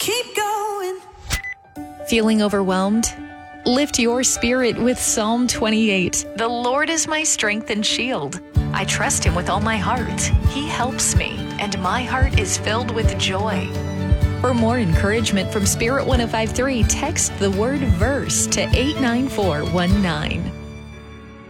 Keep going. Feeling overwhelmed? Lift your spirit with Psalm 28. The Lord is my strength and shield. I trust him with all my heart. He helps me, and my heart is filled with joy. For more encouragement from Spirit 105.3, text the word verse to 89419.